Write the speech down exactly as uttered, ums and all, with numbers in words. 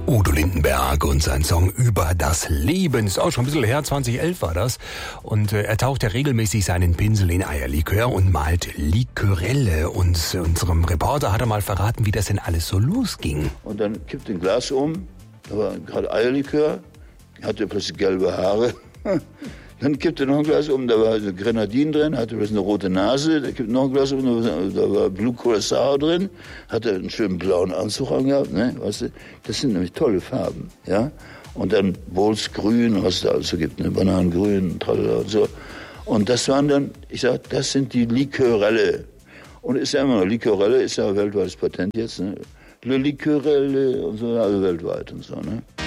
Udo Lindenberg und sein Song Über das Leben. Ist auch schon ein bisschen her, zwanzig elf war das. Und äh, er taucht ja regelmäßig seinen Pinsel in Eierlikör und malt Likörelle. Und äh, unserem Reporter hat er mal verraten, wie das denn alles so losging. Und dann kippt ein Glas um, da war gerade Eierlikör, hatte plötzlich gelbe Haare. Dann kippte noch ein Glas um, da war also Grenadin drin, hatte plötzlich eine rote Nase, da kippte noch ein Glas um, da war Blue Curacao drin, hatte einen schönen blauen Anzug angehabt, ne, weißt du, das sind nämlich tolle Farben, ja. Und dann Bols Grün, was da also gibt, ne, Bananengrün, tralala und so. Und das waren dann, ich sag, das sind die Likörelle. Und ist ja immer noch, Likörelle ist ja ein weltweites Patent jetzt, ne. Le Likörelle und so, also weltweit und so, ne.